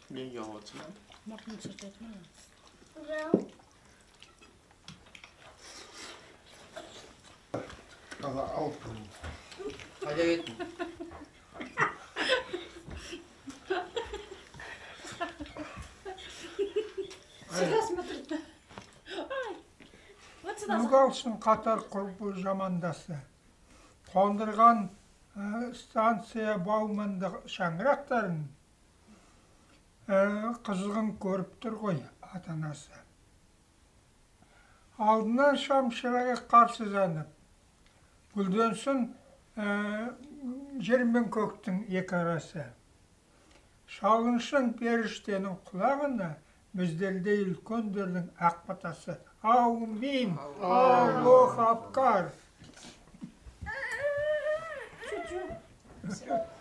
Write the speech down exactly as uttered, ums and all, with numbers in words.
мен ұялып отырмын. Мұртын сүртеді ма? Қаза алып тұрмын. Қайда кеттің? Мұғалшын қатар құрбы жамандасы. Қондырған станция бауманды шаңырақтарын қызығын көріп тұр ғой ата-анасы. Алдынан шам шырағы қарсы жанып, гүлденсін жер мен көктің екі арасы. Шалыншын періштенің құлағына біздердей үлкендердің ақ батасы. Аумин, Аллах Акбар.